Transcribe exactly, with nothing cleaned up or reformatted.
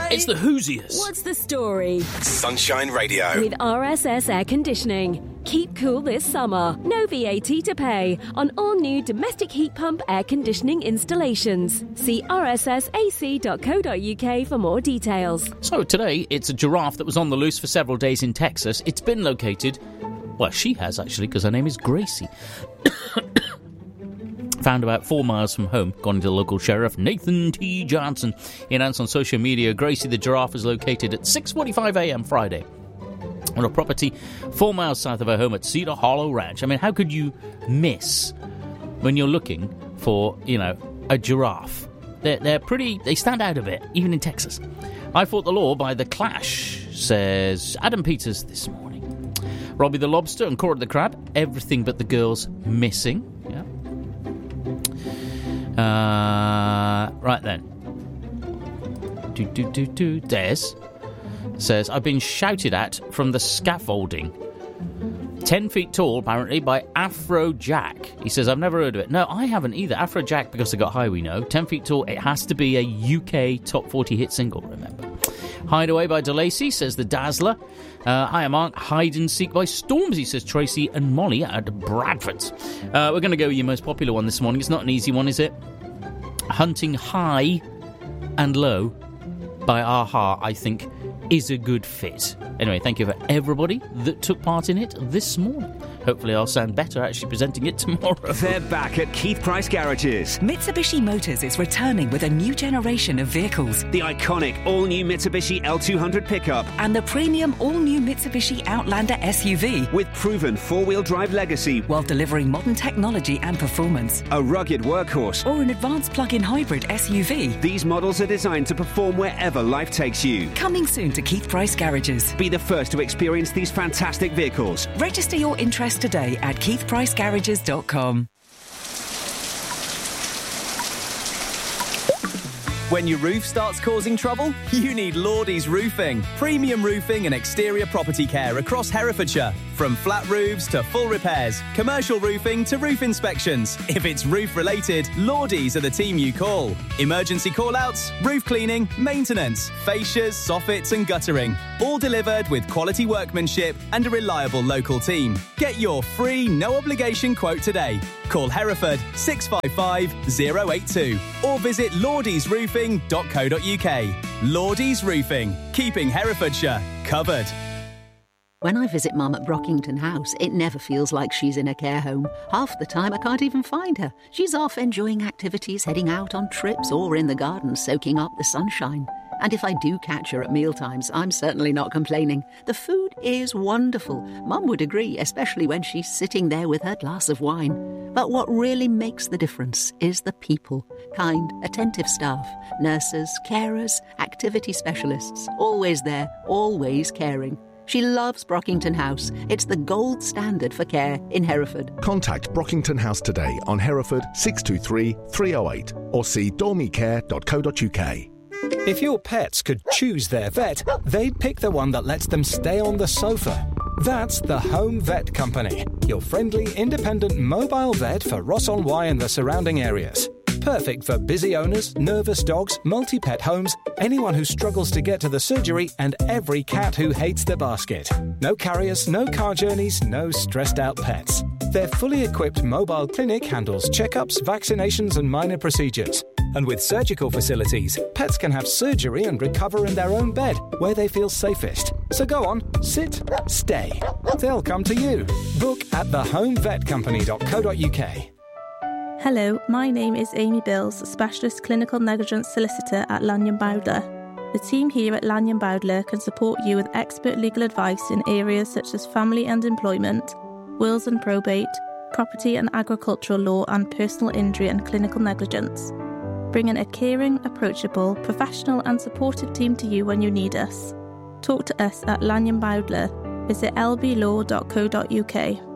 It's the Hoosiers. What's the story? Sunshine Radio. With R S S Air Conditioning. Keep cool this summer. No V A T to pay on all new domestic heat pump air conditioning installations. See r s s a c dot co dot u k for more details. So today, it's a giraffe that was on the loose for several days in Texas. It's been located... Well, she has, actually, because her name is Gracie. Found about four miles from home, according to the local sheriff, Nathan T. Johnson. He announced on social media, Gracie the giraffe was located at six forty-five a.m. Friday on a property four miles south of her home at Cedar Hollow Ranch. I mean, how could you miss when you're looking for, you know, a giraffe? They're, they're pretty... They stand out a bit, even in Texas. I fought the law by The Clash, says Adam Peters this morning. Robbie the Lobster and Cora the Crab, everything but the girls missing. Yeah. Uh, right then. Do, do, do, do. Des says, I've been shouted at from the scaffolding. Ten feet tall, apparently, by Afro Jack. He says, I've never heard of it. No, I haven't either. Afro Jack, because they got high, we know. Ten feet tall, it has to be a U K top forty hit single, remember. Hideaway by DeLacy, says the Dazzler. Uh, Hiya Mark, Hide and Seek by Stormzy, says Tracy and Molly at Bradford's. Uh, we're going to go with your most popular one this morning. It's not an easy one, is it? Hunting High and Low by Aha, I think, is a good fit. Anyway, thank you for everybody that took part in it this morning. Hopefully I'll sound better actually presenting it tomorrow. They're back at Keith Price Garages. Mitsubishi Motors is returning with a new generation of vehicles. The iconic all-new Mitsubishi L two hundred pickup. And the premium all-new Mitsubishi Outlander S U V. With proven four-wheel drive legacy. While delivering modern technology and performance. A rugged workhorse. Or an advanced plug-in hybrid S U V. These models are designed to perform wherever life takes you. Coming soon to Keith Price Garages. Be the first to experience these fantastic vehicles. Register your interest today at keith price garages dot com. When your roof starts causing trouble, you need Lordy's Roofing. Premium roofing and exterior property care across Herefordshire. From flat roofs to full repairs, commercial roofing to roof inspections. If it's roof-related, Lordy's are the team you call. Emergency call-outs, roof cleaning, maintenance, fascias, soffits and guttering. All delivered with quality workmanship and a reliable local team. Get your free, no-obligation quote today. Call Hereford six five five, zero eight two or visit lordies roofing dot co dot u k. Lordy's Roofing, keeping Herefordshire covered. When I visit Mum at Brockington House, it never feels like she's in a care home. Half the time I can't even find her. She's off enjoying activities, heading out on trips, or in the garden soaking up the sunshine. And if I do catch her at mealtimes, I'm certainly not complaining. The food is wonderful. Mum would agree, especially when she's sitting there with her glass of wine. But what really makes the difference is the people. Kind, attentive staff, nurses, carers, activity specialists. Always there, always caring. She loves Brockington House. It's the gold standard for care in Hereford. Contact Brockington House today on Hereford six two three, three oh eight or see dormicare dot co dot u k. If your pets could choose their vet, they'd pick the one that lets them stay on the sofa. That's the Home Vet Company, your friendly, independent mobile vet for Ross-on-Wye and the surrounding areas. Perfect for busy owners, nervous dogs, multi-pet homes, anyone who struggles to get to the surgery, and every cat who hates the basket. No carriers, no car journeys, no stressed-out pets. Their fully equipped mobile clinic handles checkups, vaccinations and minor procedures. And with surgical facilities, pets can have surgery and recover in their own bed, where they feel safest. So go on, sit, stay. They'll come to you. Book at the home vet company dot co dot u k. Hello, my name is Amy Bills, Specialist Clinical Negligence Solicitor at Lanyon Bowdler. The team here at Lanyon Bowdler can support you with expert legal advice in areas such as family and employment, wills and probate, property and agricultural law, and personal injury and clinical negligence. Bringing a caring, approachable, professional and supportive team to you when you need us. Talk to us at Lanyon Bowdler. Visit l b law dot co dot u k.